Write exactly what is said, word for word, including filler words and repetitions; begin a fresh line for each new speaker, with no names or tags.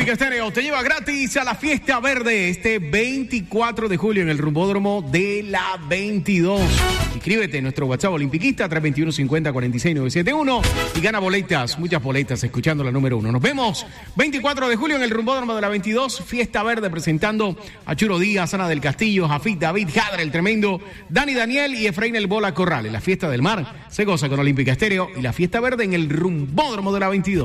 Olímpica Estéreo te lleva gratis a la Fiesta Verde este veinticuatro de julio en el Rumbódromo de la veintidós. Inscríbete en nuestro WhatsApp olimpiquista tres dos uno, cincuenta, cuarenta y seis, novecientos setenta y uno y gana boletas, muchas boletas, escuchando la número uno. Nos vemos veinticuatro de julio en el Rumbódromo de la veintidós, Fiesta Verde, presentando a Churo Díaz, Ana del Castillo, Jafit, David, Jadre, el Tremendo, Dani Daniel y Efraín el Bola Corral. En la Fiesta del Mar se goza con Olímpica Estéreo y la Fiesta Verde en el Rumbódromo de la veintidós.